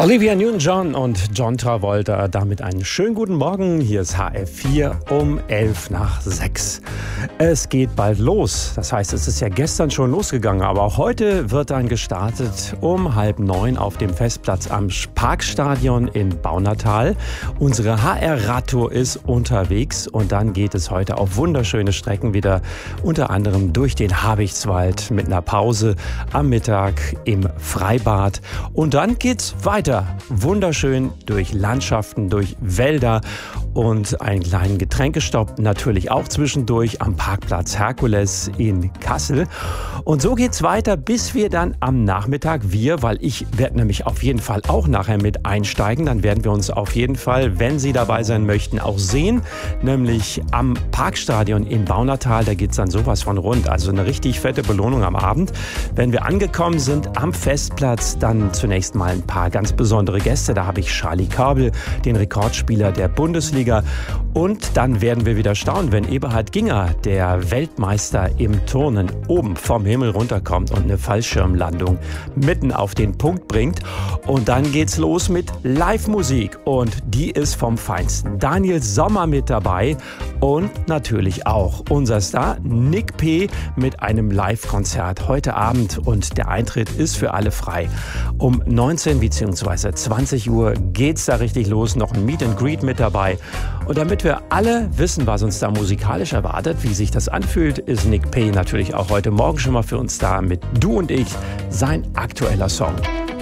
Olivia Newton-John und John Travolta, damit einen schönen guten Morgen. Hier ist HR4 um 5:11. Es geht bald los. Das heißt, es ist ja gestern schon losgegangen, aber auch heute wird dann gestartet um 8:30 auf dem Festplatz am Parkstadion in Baunatal. Unsere HR-Radtour ist unterwegs und dann geht es heute auf wunderschöne Strecken wieder, unter anderem durch den Habichtswald mit einer Pause am Mittag im Freibad. Und dann geht's weiter. Wunderschön durch Landschaften, durch Wälder und einen kleinen Getränkestopp natürlich auch zwischendurch am Parkplatz Herkules in Kassel. Und so geht's weiter, bis wir dann am Nachmittag, weil ich werde nämlich auf jeden Fall auch nachher mit einsteigen, dann werden wir uns auf jeden Fall, wenn Sie dabei sein möchten, auch sehen, nämlich am Parkstadion in Baunatal, da geht's dann sowas von rund, also eine richtig fette Belohnung am Abend. Wenn wir angekommen sind am Festplatz, dann zunächst mal ein paar ganz besondere Gäste. Da habe ich Charlie Körbel, den Rekordspieler der Bundesliga. Und dann werden wir wieder staunen, wenn Eberhard Ginger, der Weltmeister im Turnen, oben vom Himmel runterkommt und eine Fallschirmlandung mitten auf den Punkt bringt. Und dann geht's los mit Live-Musik. Und die ist vom Feinsten. Daniel Sommer mit dabei und natürlich auch unser Star Nick P. mit einem Live-Konzert heute Abend. Und der Eintritt ist für alle frei. Um 19 bzw. 20 Uhr geht's da richtig los. Noch ein Meet and Greet mit dabei. Und damit wir alle wissen, was uns da musikalisch erwartet, wie sich das anfühlt, ist Nick P. natürlich auch heute Morgen schon mal für uns da mit Du und ich, sein aktueller Song.